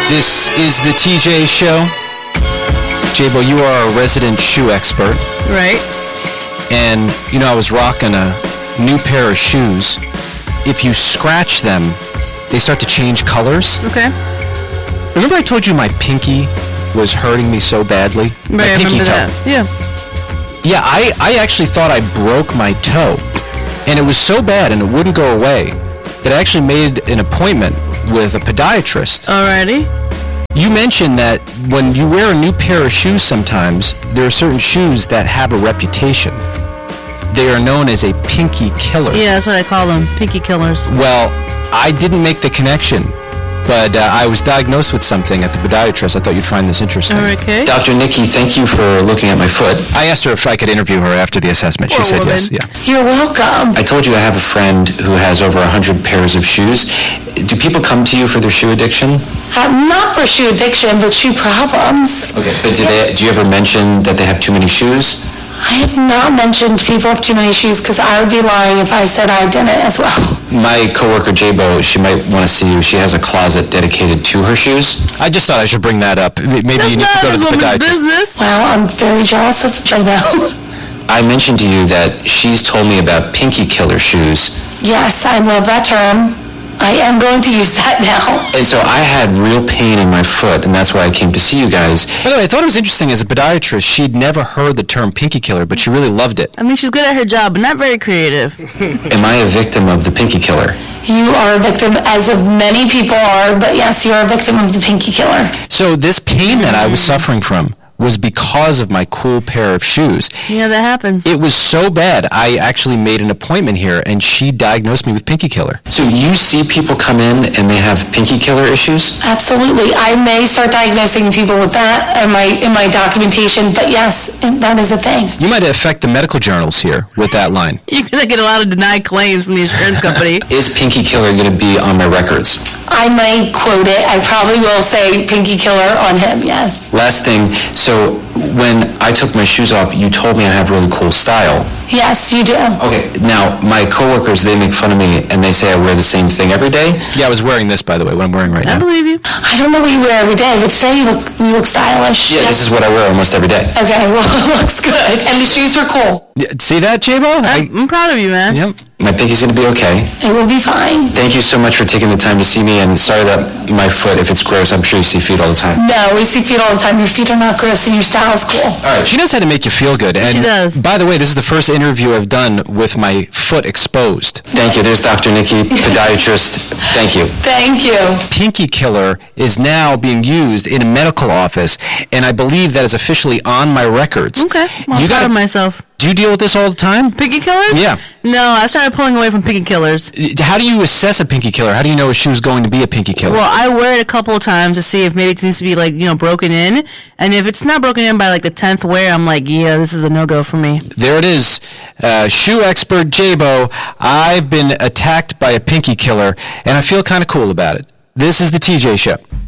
This is the TJ Show. J-Bo, you are a resident shoe expert. Right. And, you know, I was rocking a new pair of shoes. If you scratch them, they start to change colors. Okay. Remember I told you my pinky was hurting me so badly? Right, my I pinky remember toe. that. Yeah. Yeah, I actually thought I broke my toe. And it was so bad and it wouldn't go away that I actually made an appointment with a podiatrist. Alrighty. You mentioned that when you wear a new pair of shoes sometimes, there are certain shoes that have a reputation. They are known as a pinky killer. Yeah, that's what I call them. Pinky killers. Well, I didn't make the connection, but I was diagnosed with something at the podiatrist. I thought you'd find this interesting. Okay. Dr. Nikki, thank you for looking at my foot. I asked her if I could interview her after the assessment. She Poor said woman. yes. Yeah. You're welcome. I told you I have a friend who has over 100 pairs of shoes. Do people come to you for their shoe addiction? Not for shoe addiction, but shoe problems. Okay. But do you ever mention that they have too many shoes? I have not mentioned people have too many shoes because I would be lying if I said I didn't as well. My coworker J-Bo, she might want to see you. She has a closet dedicated to her shoes. I just thought I should bring that up. Maybe That's you need to not go to this the woman's podiatrist. business. Well, I'm very jealous of J-Bo. I mentioned to you that she's told me about pinky killer shoes. Yes, I love that term. I am going to use that now. And so I had real pain in my foot, and that's why I came to see you guys. By the way, I thought it was interesting as a podiatrist, she'd never heard the term pinky killer, but she really loved it. I mean, she's good at her job, but not very creative. Am I a victim of the pinky killer? You are a victim, as of many people are, but yes, you are a victim of the pinky killer. So this pain that I was suffering from was because of my cool pair of shoes. Yeah, that happens. It was so bad, I actually made an appointment here, and she diagnosed me with pinky killer. So you see people come in and they have pinky killer issues? Absolutely. I may start diagnosing people with that in my documentation, but yes, that is a thing. You might affect the medical journals here with that line. You're going to get a lot of denied claims from the insurance company. Is pinky killer going to be on my records? I might quote it. I probably will say pinky killer on him, yes. Last thing, so when I took my shoes off, you told me I have really cool style. Yes, you do. Okay, now my coworkers, they make fun of me and they say I wear the same thing every day. Yeah, I was wearing this, by the way, what I'm wearing right I now. believe you. I don't know what you wear every day, but today you look stylish. Yeah, this is what I wear almost every day. Okay, well, it looks good. And the shoes were cool. Yeah, see that, J-Bo? I'm proud of you, man. Yep. My pinky's going to be okay. It will be fine. Thank you so much for taking the time to see me, and sorry about my foot. If it's gross, I'm sure you see feet all the time. No, we see feet all the time. Your feet are not gross and your style is cool. All right. She knows how to make you feel good. And She does. By the way, this is the first interview I've done with my foot exposed. Thank you. There's Dr. Nikki, podiatrist. Thank you. Thank you. Pinky killer is now being used in a medical office, and I believe that is officially on my records. Okay. Well, You I'm proud gotta- of myself. Do you deal with this all the time? Pinky killers? Yeah. No, I started pulling away from pinky killers. How do you assess a pinky killer? How do you know a shoe's going to be a pinky killer? Well, I wear it a couple of times to see if maybe it needs to be, like, broken in. And if it's not broken in by, like, the 10th wear, I'm like, yeah, this is a no-go for me. There it is. Shoe expert J-Bo. I've been attacked by a pinky killer, and I feel kind of cool about it. This is the TJ Show.